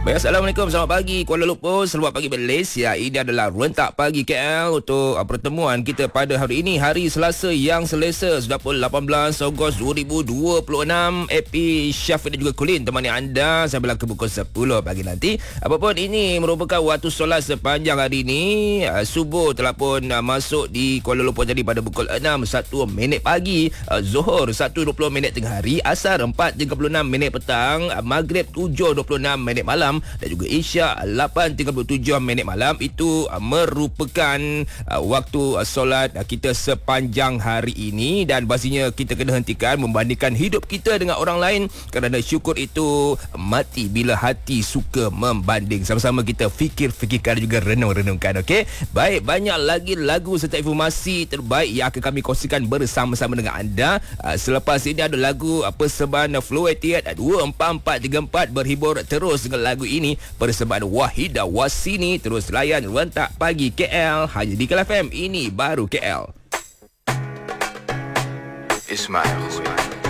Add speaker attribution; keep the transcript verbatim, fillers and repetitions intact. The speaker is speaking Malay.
Speaker 1: Baik, Assalamualaikum, selamat pagi Kuala Lumpur, selamat pagi Malaysia. Ini adalah Rentak Pagi K L untuk uh, pertemuan kita pada hari ini, hari Selasa yang selesa, sudah pun lapan belas Ogos dua ribu dua puluh enam. Epi, Syafiq dan juga Colin temani anda sampai ke pukul sepuluh pagi nanti. Apapun ini merupakan waktu solat sepanjang hari ini. uh, Subuh telah pun uh, masuk di Kuala Lumpur jadi pada pukul enam satu minit pagi, uh, Zuhur satu dua puluh minit tengah hari, Asar empat tiga puluh enam minit petang, uh, Maghrib tujuh dua puluh enam minit malam dan juga Isyak lapan tiga puluh tujuh minit malam. Itu uh, merupakan uh, waktu uh, solat uh, kita sepanjang hari ini, dan pastinya kita kena hentikan membandingkan hidup kita dengan orang lain, kerana syukur itu mati bila hati suka membanding. Sama-sama kita fikir-fikirkan dan juga renung-renungkan. Okey, baik, banyak lagi lagu serta informasi terbaik yang akan kami kongsikan bersama-sama dengan anda. uh, Selepas ini ada lagu uh, persembahan Flow eighty-eight dua empat empat tiga empat, berhibur terus dengan lagu ini persembahan Wahidah Wasini. Terus layan Rentak Pagi K L hanya di K L F M. Ini baru K L.
Speaker 2: Ismail.